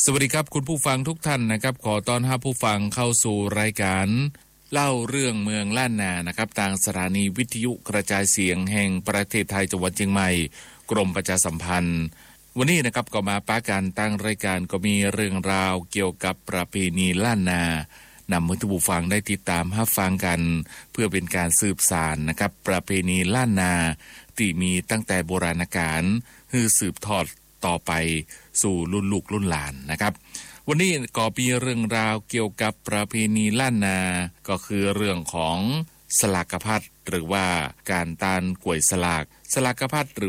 วัสดีครับคุณผู้ฟังทุกท่านนะครับขอต้อนรับผู้ฟังเข้าสู่รายการเล่าเรื่องเมืองล้านนานะครับทางสถานีวิทยุกระจายเสียงแห่งประเทศไทยจังหวัดเชียงใหม่กรมประชาสัมพันธ์วันนี้นะครับก็มาป้ากันตั้งรายการก็มีเรื่องราวเกี่ยวกับประเพณีล้านนานำให้ท่านผู้ฟังได้ติดตามรับฟังกันเพื่อเป็นการสืบสานนะครับประเพณีล้านนาที่มีตั้งแต่โบราณกาลคือสืบทอดต่อไปสู่รุ่นลูกรุ่นหลานนะครับวันนี้ก็มีเรื่องราวเกี่ยวกับประเพณีล้านนาก็คือเรื่องของสลากพัดหรือว่าการตานกล้วยสลากพัดหรือ